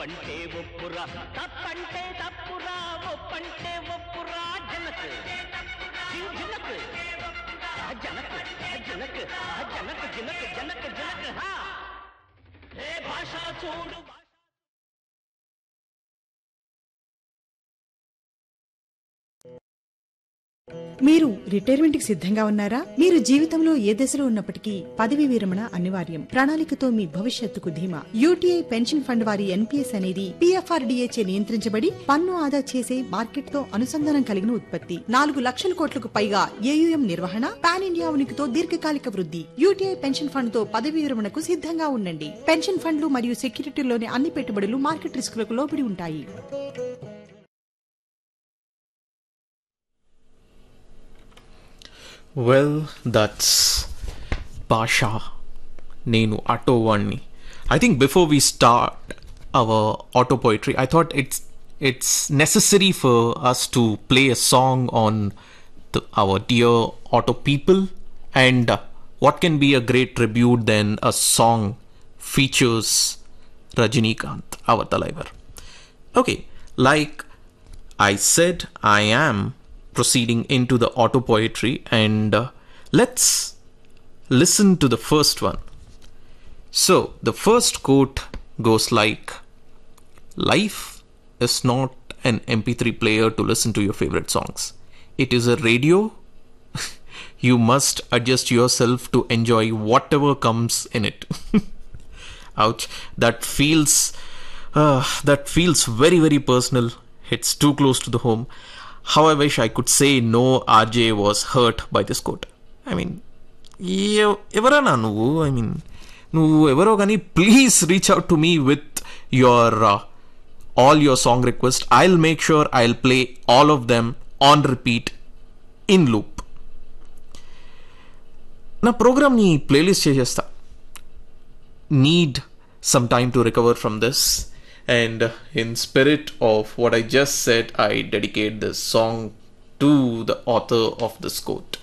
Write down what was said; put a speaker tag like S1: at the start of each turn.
S1: ఒప్పంటే ఒప్పురా తప్పంటే తప్పురా ఒప్పంటే ఒప్పురా జనక్ జనక్ జనక్ జనక్ జనక్ జనక్ జనక్ జనక్ హా ఏ భాష చూడు
S2: మీరు రిటైర్మెంట్కి సిద్ధంగా ఉన్నారా? మీరు జీవితంలో ఏ దశలో ఉన్నప్పటికీ పదవి విరమణ అనివార్యం. ప్రణాళికతో మీ భవిష్యత్తుకు ధీమా. యూటీఐ పెన్షన్ ఫండ్ వారి ఎన్పీఎస్ అనేది పీఎఫ్ఆర్డీఏ చే నియంత్రించబడి పన్ను ఆదా చేసే మార్కెట్ తో అనుసంధానం కలిగిన ఉత్పత్తి. 4 లక్షల కోట్లకు పైగా ఏయుఎం నిర్వహణ, పాన్ ఇండియా ఉనికితో దీర్ఘకాలిక వృద్ధి. యూటీఐ పెన్షన్ ఫండ్ తో పదవి విరమణకు సిద్ధంగా ఉండండి. పెన్షన్ ఫండ్లు మరియు సెక్యూరిటీలోని అన్ని పెట్టుబడులు మార్కెట్ రిస్కులకు లోబడి ఉంటాయి.
S3: Well, that's Basha Nenu Attovani. I think before we start our auto poetry, I thought it's necessary for us to play a song on our dear auto people, and what can be a great tribute than a song features Rajinikanth, our Talaivar. Okay, like I said, I am proceeding into the auto poetry, and let's listen to the first one. So the first quote goes like, life is not an MP3 player to listen to your favorite songs. It is a radio. You must adjust yourself to enjoy whatever comes in it. Ouch, that feels very, very personal. It's too close to the home. How I wish I could say no RJ was hurt by this quote. I mean, evarana nuvu? I mean, nuvu evaro gani, please reach out to me with your all your song requests. I'll make sure I'll play all of them on repeat in loop. Na program ni playlist cheyesta. Need some time to recover from this. And in spirit of what I just said, I dedicate this song to the author of this quote.